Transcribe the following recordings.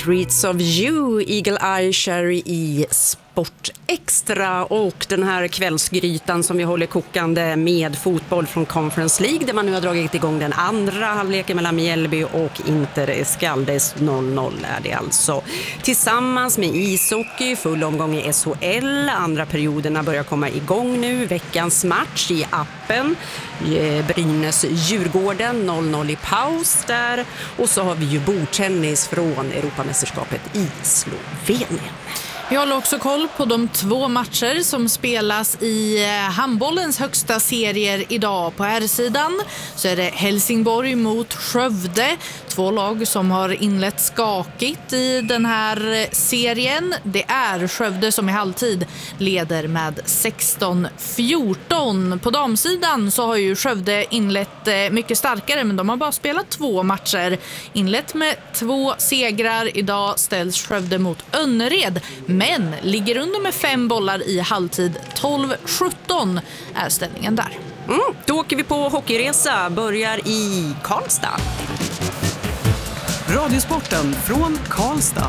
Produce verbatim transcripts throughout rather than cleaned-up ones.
Streets of You, Eagle Eye Cherry i Sport Extra, och den här kvällsgrytan som vi håller kokande med fotboll från Conference League där man nu har dragit igång den andra halvleken mellan Mjällby och Inter Skaldes. noll noll är det alltså. Tillsammans med ishockey, full omgång i S H L, andra perioderna börjar komma igång nu. Veckans match i appen, Brynäs-Djurgården, noll noll i paus där. Och så har vi ju bordtennis från Europamästerskapet i Slovenien. Vi håller också koll på de två matcher som spelas i handbollens högsta serier idag. På här sidan så är det Helsingborg mot Skövde. Två lag som har inlett skakigt i den här serien. Det är Skövde som i halvtid leder med sexton fjorton. På damsidan så har ju Skövde inlett mycket starkare, men de har bara spelat två matcher. Inlett med två segrar. Idag ställs Skövde mot Önnered, men ligger under med fem bollar i halvtid. tolv sjutton är ställningen där. Mm, då åker vi på hockeyresa. Börjar i Karlstad. Radiosporten från Karlstad.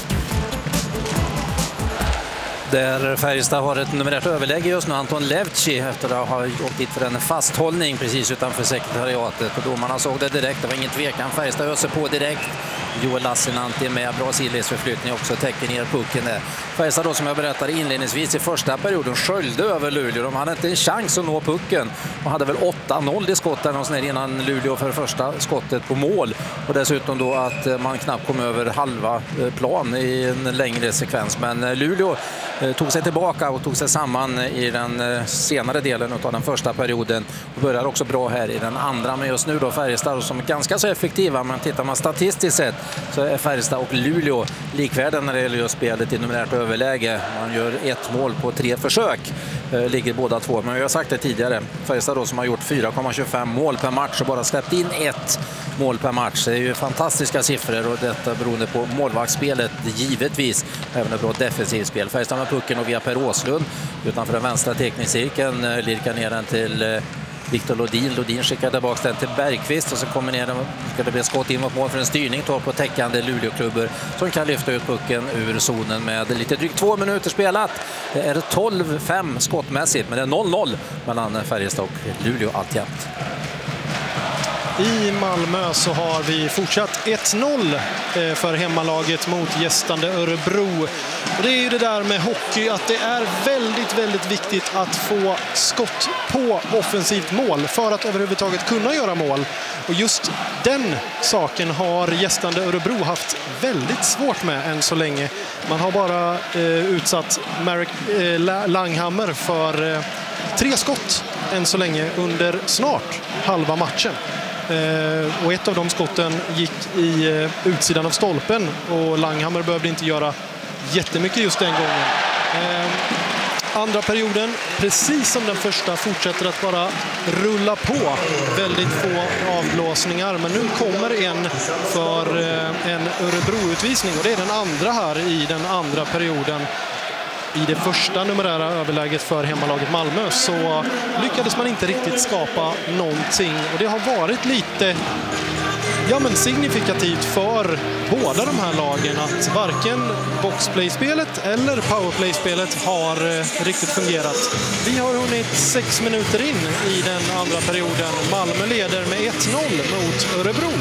Där Färjestad har ett numerärt överläge just nu. Anton Levci efter att ha åkt dit för en fasthållning precis utanför sekretariatet. Och domarna såg det direkt, det var ingen tvekan. Färjestad öser på direkt. Joel Lassinantti med bra sidledsförflyttning också, täcker ner pucken där. Färjestad då, som jag berättade inledningsvis i första perioden, sköljde över Luleå. De hade inte en chans att nå pucken och hade väl åtta noll i skott där någonstans innan Luleå för första skottet på mål. Och dessutom då att man knappt kom över halva plan i en längre sekvens. Men Luleå tog sig tillbaka och tog sig samman i den senare delen av den första perioden och börjar också bra här i den andra. Men just nu då Färjestad som är ganska så effektiva, men tittar man statistiskt sett så är Färjestad och Luleå likvärda när det gäller just spelet i numerärt överläge. Man gör ett mål på tre försök, ligger båda två. Men jag har sagt det tidigare, Färjestad då som har gjort fyra komma tjugofem mål per match och bara släppt in ett mål per match. Det är ju fantastiska siffror, och detta beroende på målvaktsspelet givetvis, även ett bra defensivt spel. Färjestad med pucken och via Per Åslund utanför den vänstra teckningscirkeln lirkar ner den till Viktor Lodin. Lodin skickar tillbaka den till Bergqvist och så kommer ner, ska det bli skott in mot mål för en styrning tar på täckande Luleåklubbor som kan lyfta ut pucken ur zonen med lite drygt två minuter spelat. Det är tolv fem skottmässigt, men det är noll noll mellan Färjestad och Luleå alltjämt. I Malmö så har vi fortsatt ett noll för hemmalaget mot gästande Örebro. Och det är ju det där med hockey, att det är väldigt, väldigt viktigt att få skott på offensivt mål för att överhuvudtaget kunna göra mål. Och just den saken har gästande Örebro haft väldigt svårt med än så länge. Man har bara eh, utsatt Marek eh, Langhammer för eh, tre skott än så länge under snart halva matchen. Uh, och ett av de skotten gick i uh, utsidan av stolpen och Langhammer behövde inte göra jättemycket just den gången. Uh, andra perioden, precis som den första, fortsätter att bara rulla på. Väldigt få avblåsningar, men nu kommer en för uh, en Örebro-utvisning, och det är den andra här i den andra perioden. I det första numerära överläget för hemmalaget Malmö så lyckades man inte riktigt skapa någonting. Och det har varit lite ja, men signifikativt för båda de här lagen att varken boxplay-spelet eller powerplay-spelet har eh, riktigt fungerat. Vi har hunnit sex minuter in i den andra perioden. Malmö leder med ett noll mot Örebro.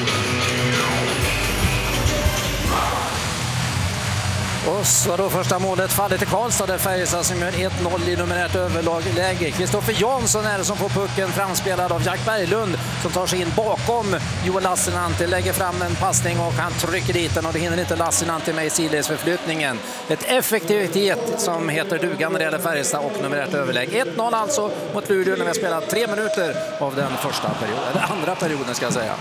Och så då första målet faller till Karlstad, där Färjestad som gör ett noll i numerärt överläge. Kristoffer Jansson är det som får pucken, framspelad av Jack Berglund som tar sig in bakom Joel Lassinantti, lägger fram en passning och han trycker dit den, och det hinner inte Lassinantti med i sidledsförflyttningen. Ett effektivitet som heter duga när det gäller Färjestad och numerärt överläge. ett noll alltså mot Luleå när vi har spelat tre minuter av den första perioden, eller andra perioden ska jag säga.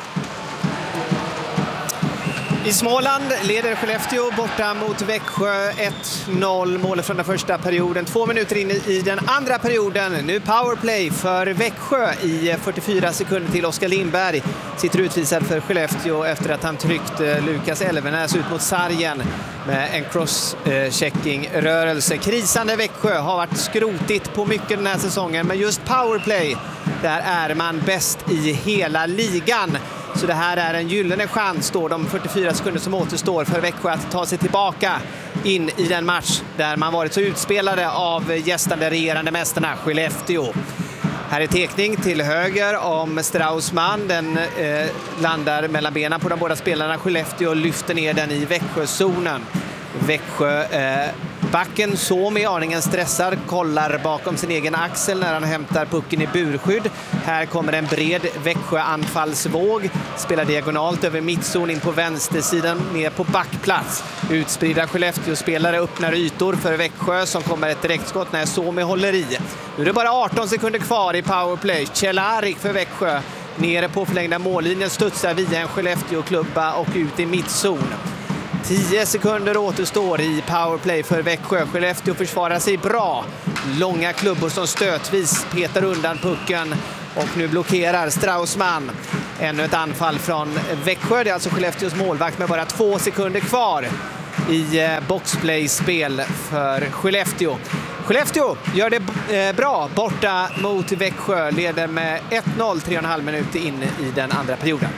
I Småland leder Skellefteå borta mot Växjö ett noll, målet från den första perioden. Två minuter in i den andra perioden. Nu powerplay för Växjö i fyrtiofyra sekunder till. Oskar Lindberg sitter utvisad för Skellefteå efter att han tryckt Lukas Elvenäs ut mot sargen med en cross-checking-rörelse. Krisande Växjö har varit skrotigt på mycket den här säsongen, men just powerplay, där är man bäst i hela ligan. Så det här är en gyllene chans då, de fyrtiofyra sekunder som återstår för Växjö att ta sig tillbaka in i den match där man varit så utspelade av gästande regerande mästarna Skellefteå. Här är tekning till höger om Straussman. Den eh, landar mellan benen på de båda spelarna. Skellefteå lyfter ner den i Växjözonen. Växjö eh, backen Suomi aningen stressad, kollar bakom sin egen axel när han hämtar pucken i burskydd. Här kommer en bred Växjö-anfallsvåg. Spelar diagonalt över mittzon in på vänstersidan ner på backplats. Utspridda Skellefteå-spelare öppnar ytor för Växjö som kommer ett direktskott när Suomi håller i. Nu är det bara arton sekunder kvar i powerplay. Kjellarik för Växjö. Nere på förlängda mållinjen studsar via en Skellefteå-klubba och ut i mittzon. tio sekunder återstår i powerplay för Växjö. Skellefteå försvarar sig bra. Långa klubbor som stötvis petar undan pucken. Och nu blockerar Straussman. Ännu ett anfall från Växjö. Det är alltså Skellefteås målvakt med bara två sekunder kvar i boxplay-spel för Skellefteå. Skellefteå gör det bra borta mot Växjö. Leder med ett noll, tre och en halv minut in i den andra perioden.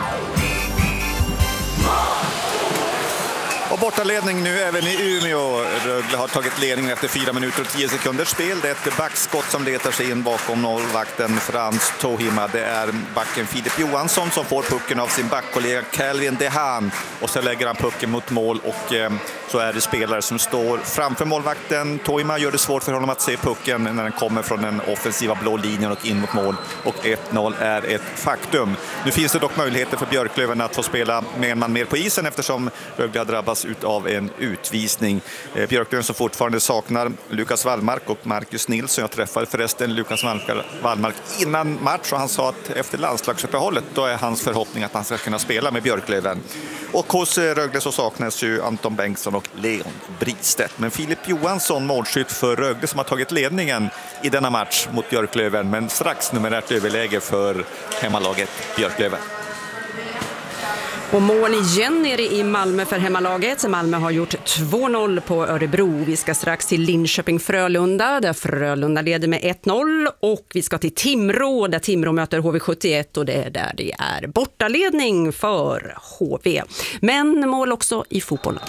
Och bortaledning nu även i Umeå. Rögle har tagit ledning efter fyra minuter och tio sekunders spel. Det är ett backskott som letar sig in bakom nollvakten Frans Tohima. Det är backen Filip Johansson som får pucken av sin backkollega Calvin Dehan. Och så lägger han pucken mot mål och eh, så är det spelare som står framför målvakten. Tohima gör det svårt för honom att se pucken när den kommer från den offensiva blå linjen och in mot mål. Och ett noll är ett faktum. Nu finns det dock möjligheter för Björklöven att få spela med en man mer på isen eftersom Rögle har drabbats utav en utvisning. Eh, Björklöven som fortfarande saknar Lukas Wallmark och Marcus Nilsson. Jag träffade förresten Lukas Wallmark innan match och han sa att efter landslagsuppehållet då är hans förhoppning att han ska kunna spela med Björklöven. Och hos Rögle så saknas ju Anton Bengtsson och Leon Bristedt. Men Filip Johansson, målskytt för Rögle som har tagit ledningen i denna match mot Björklöven. Men strax numerärt överläge för hemmalaget Björklöven. Och mål igen nere i Malmö för hemmalaget. Malmö har gjort två noll på Örebro. Vi ska strax till Linköping-Frölunda där Frölunda leder med ett noll. Och vi ska till Timrå där Timrå möter H V sjuttioett och det är där det är bortaledning för H V. Men mål också i fotbollen.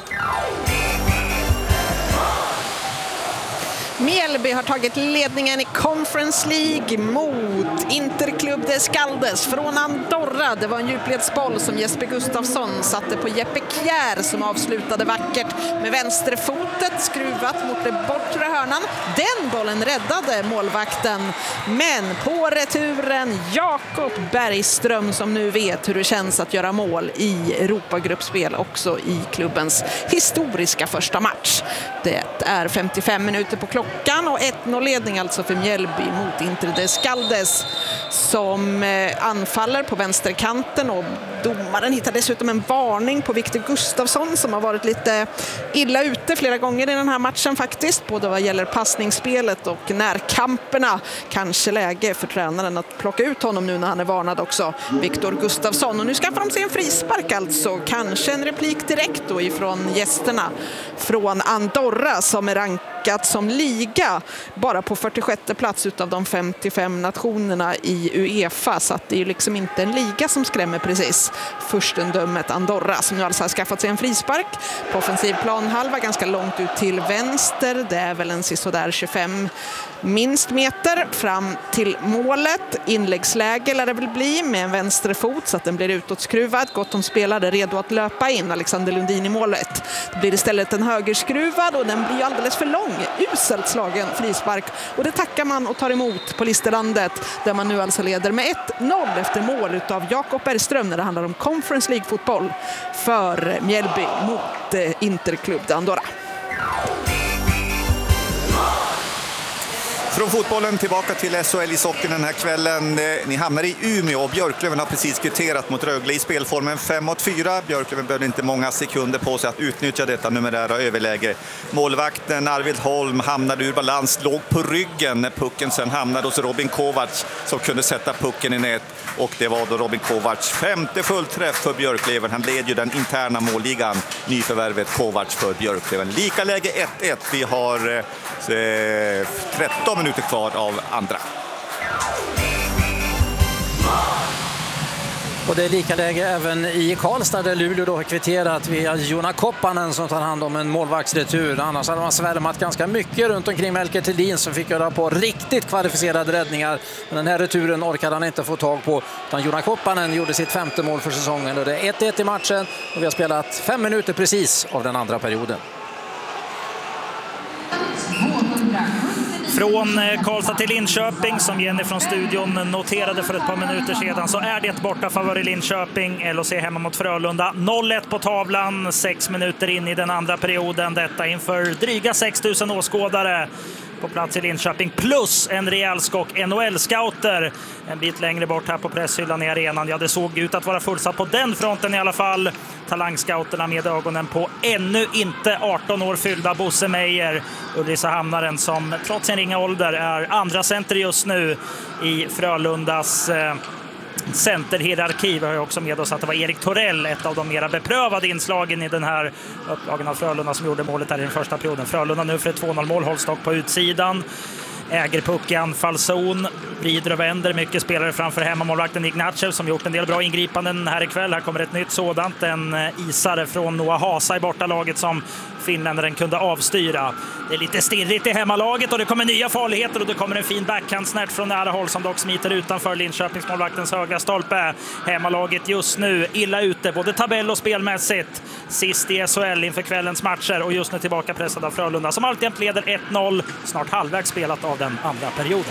Mjällby har tagit ledningen i Conference League mot Interclub de Skaldes från Andorra. Det var en djupledsboll som Jesper Gustafsson satte på Jeppe Kjär som avslutade vackert med vänsterfotet skruvat mot den bortre hörnan. Den bollen räddade målvakten. Men på returen Jakob Bergström som nu vet hur det känns att göra mål i Europagruppspel också i klubbens historiska första match. Det är femtiofem minuter på klockan. Och ett noll-ledning alltså för Mjällby mot Inter de Skaldes som anfaller på vänsterkanten och domaren hittar dessutom en varning på Victor Gustafsson som har varit lite illa ute flera gånger i den här matchen faktiskt, både vad gäller passningsspelet och närkamperna. Kanske läge för tränaren att plocka ut honom nu när han är varnad också, Victor Gustafsson. Och nu skaffar de sig en frispark alltså, kanske en replik direkt då ifrån gästerna från Andorra som är rankat som liga bara på fyrtiosjätte plats utav de femtiofem nationerna i UEFA, så att det är ju liksom inte en liga som skrämmer precis. Furstendömet Andorra som nu alltså har skaffat sig en frispark på offensiv planhalva ganska långt ut till vänster. Det är väl en sådär tjugofem minst meter fram till målet. Inläggsläge lär det väl bli med en vänsterfot så att den blir utåtskruvad. Gott om spelare redo att löpa in. Alexander Lundin i målet. Det blir istället en högerskruvad och den blir alldeles för lång. Uselt slagen frispark. Och det tackar man och tar emot på Listerlandet där man nu alltså leder med ett noll efter mål utav Jakob Bergström när det handlar om Conference League-fotboll för Mjällby mot eh, Interclub de Andorra. Från fotbollen tillbaka till S H L i socken den här kvällen. Ni hamnar i Umeå och Björklöven har precis kvitterat mot Rögle i spelformen fem mot fyra. Björklöven behövde inte många sekunder på sig att utnyttja detta numerära överläge. Målvakten Arvid Holm hamnade ur balans, låg på ryggen när pucken sen hamnade hos Robin Kovacs som kunde sätta pucken i nät. Och det var då Robin Kovacs femte fullträff för Björklöven. Han led ju den interna målligan, nyförvärvet Kovacs för Björklöven. Lika läge ett ett. Vi har eh, tretton minuter kvar av andra. Och det är lika läge även i Karlstad där Luleå då har kvitterat via Jona Koppanen som tar hand om en målvaktsretur. Annars hade man svärmat ganska mycket runt omkring Melker Thelin som fick göra på riktigt kvalificerade räddningar. Men den här returen orkade han inte få tag på. Utan Jona Koppanen gjorde sitt femte mål för säsongen och det är ett ett i matchen. Och vi har spelat fem minuter precis av den andra perioden. Från Karlstad till Linköping, som Jenny från studion noterade för ett par minuter sedan, så är det borta favör i Linköping. L H C hemma mot Frölunda. noll ett på tavlan, sex minuter in i den andra perioden. Detta inför dryga sex tusen åskådare på plats i Linköping, plus en rejäl skock N H L-scouter en bit längre bort här på presshyllan i arenan. Ja, det såg ut att vara fullsatt på den fronten i alla fall. Talangscouterna med ögonen på ännu inte arton år fyllda Bosse Meijer, Ulricehamnaren, som trots sin ringa ålder är andra center just nu i Frölundas eh, centerhierarki. Vi har ju också med oss att det var Erik Torell, ett av de mera beprövade inslagen i den här upplagen av Frölunda, som gjorde målet här i den första perioden. Frölunda nu för ett två noll mål, hålls dock på utsidan. Äger puck i anfallszon, vrider och vänder mycket spelare framför hemmamålvakten Ignatjev, som gjort en del bra ingripanden här ikväll. Här kommer ett nytt sådant, en isare från Noah Hasa i bortalaget som finländaren kunde avstyra. Det är lite stirrigt i hemmalaget och det kommer nya farligheter och det kommer en fin backhandsnärt från nära håll som dock smiter utanför Linköpingsmålvaktens högra stolpe. Hemmalaget just nu illa ute, både tabell och spelmässigt. Sist i S H L inför kvällens matcher och just nu tillbaka pressad av Frölunda som alltid leder ett noll, snart halvvägs spelat av den andra perioden.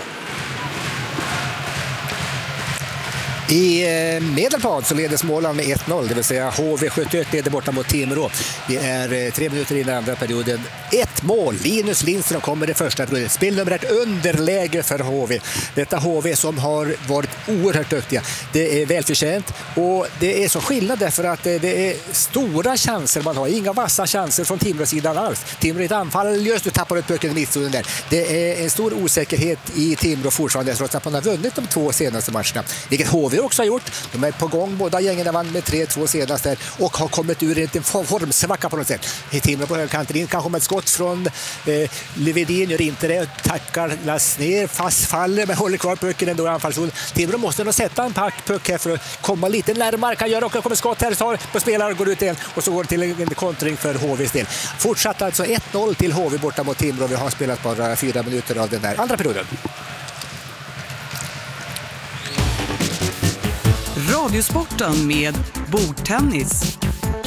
I Medelpad så leder Småland med ett noll, det vill säga H V sjuttioett leder borta mot Timrå. Det är tre minuter in i den andra perioden. Ett mål, Linus Lindström kommer i första perioden. Spelnumret underläge för H V. Detta H V som har varit oerhört duktiga. Det är välförtjänt och det är så skillnad därför att det är stora chanser man har. Inga vassa chanser från Timrå-sidan alls. Timrå i ett anfall, just nu tappar ett pucken i mittzonen där. Det är en stor osäkerhet i Timrå fortfarande trots att man har vunnit de två senaste matcherna. Vilket H V också har gjort. De är på gång, båda gängen vann med tre två senast där och har kommit ur en formsvacka på något sätt. I Timrå på högkanten in kanske med ett skott från eh, Levedin, gör inte det, tackar Lass ner, fast faller men håller kvar pucken ändå i anfallszon. Timrå måste nog sätta en pack puck här för att komma lite närmare, kan göra, och kommer skott här, tar på spelare, går ut igen och så går det till en kontring för H V:s del. Fortsatt alltså ett noll till H V borta mot Timrå. Vi har spelat bara fyra minuter av den där andra perioden. Radiosporten med bordtennis.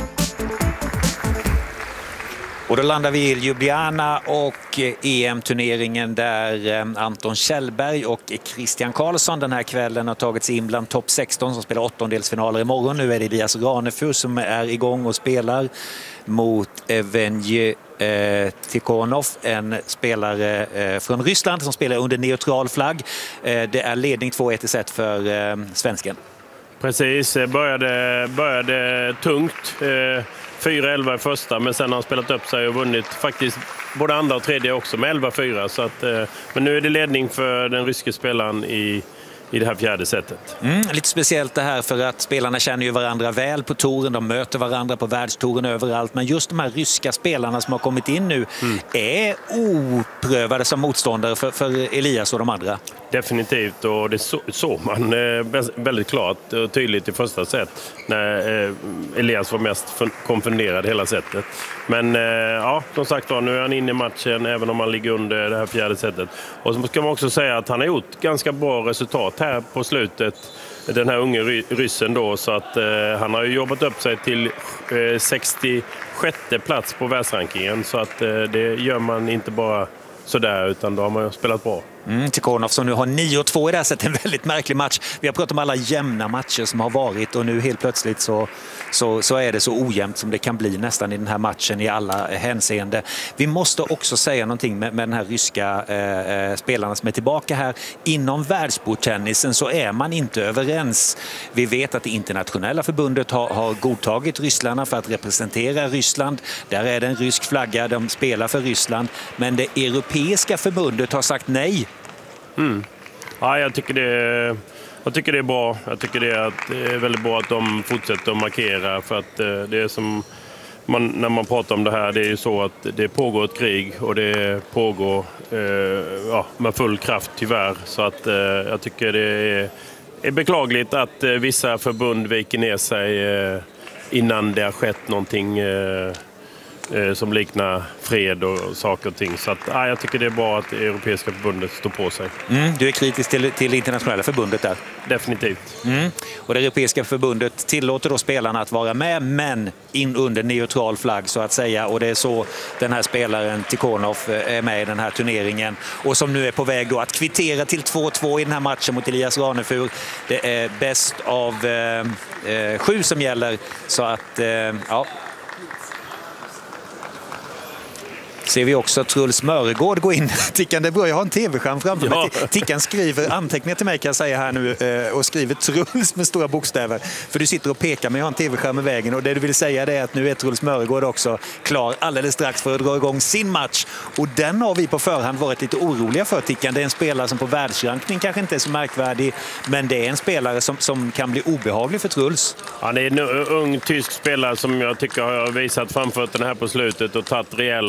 Och då landar vi i Ljubljana och E M-turneringen där Anton Kjellberg och Christian Karlsson den här kvällen har tagit sig in bland topp sexton som spelar åttondelsfinaler imorgon. Nu är det Elias Ranefur som är igång och spelar mot Evgenij eh, Tikhonov, en spelare eh, från Ryssland som spelar under neutral flagg. Eh, det är ledning två ett i set för eh, svensken. Precis, började, började tungt. Eh, fyra elva i första, men sen har han spelat upp sig och vunnit faktiskt både andra och tredje också med elva fyra. Så att, eh, men nu är det ledning för den ryske spelaren i, i det här fjärde setet. Mm, lite speciellt det här för att spelarna känner ju varandra väl på touren. De möter varandra på världstouren överallt. Men just de här ryska spelarna som har kommit in nu mm. är oprövade som motståndare för, för Elias och de andra. Definitivt, och det såg man eh, väldigt klart och tydligt i första set när eh, Elias var mest konfunderad hela setet. Men eh, ja, som sagt var, nu är han inne i matchen även om han ligger under det här fjärde setet. Och så ska man också säga att han har gjort ganska bra resultat här på slutet, den här unge ry- ryssen då, så att eh, han har ju jobbat upp sig till eh, sextiosjätte plats på världsrankingen, så att eh, det gör man inte bara sådär, utan då har man spelat bra. Mm, Tikhonov som nu har nio två i det här sättet, en väldigt märklig match. Vi har pratat om alla jämna matcher som har varit och nu helt plötsligt så, så, så är det så ojämnt som det kan bli nästan i den här matchen i alla hänseende. Vi måste också säga någonting med, med den här ryska eh, spelarna som är tillbaka här. Inom världsbordtennisen så är man inte överens. Vi vet att det internationella förbundet har, har godtagit rysslarna för att representera Ryssland. Där är det en rysk flagga, de spelar för Ryssland. Men det europeiska förbundet har sagt nej. Mm. Ja, jag tycker det jag tycker det är bra. Jag tycker det är, att, det är väldigt bra att de fortsätter att markera, för att det är som man, när man pratar om det här, det är ju så att det pågår ett krig och det pågår eh, ja, med full kraft tyvärr, så att eh, jag tycker det är är beklagligt att vissa förbund viker ner sig innan det har skett någonting som liknar fred och saker och ting. Så att, ja, jag tycker det är bra att det Europeiska förbundet står på sig. Mm, du är kritisk till, till internationella förbundet där? Definitivt. Mm. Och det Europeiska förbundet tillåter då spelarna att vara med, men in under neutral flagg så att säga. Och det är så den här spelaren Tikhonov är med i den här turneringen. Och som nu är på väg då att kvittera till två två i den här matchen mot Elias Ranefur. Det är bäst av eh, eh, sju som gäller. Så att, eh, ja... Ser vi också Truls Mörgård gå in. Tickan, det är bra, jag har en tv-skärm framför mig. Ja. Tickan skriver anteckningar till mig kan jag säga här nu och skriver Truls med stora bokstäver. För du sitter och pekar men jag har en tv-skärm i vägen och det du vill säga är att nu är Truls Mörgård också klar alldeles strax för att dra igång sin match. Och den har vi på förhand varit lite oroliga för, Tickan. Det är en spelare som på världsrankning kanske inte är så märkvärdig, men det är en spelare som, som kan bli obehaglig för Truls. Han är en ung tysk spelare som jag tycker har visat framfötterna här på slutet och tagit rejäla